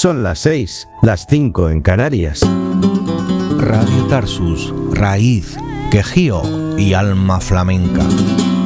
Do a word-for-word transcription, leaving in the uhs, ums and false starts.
Son las seis, las cinco en Canarias. Radio Tarsus, raíz, quejío y alma flamenca.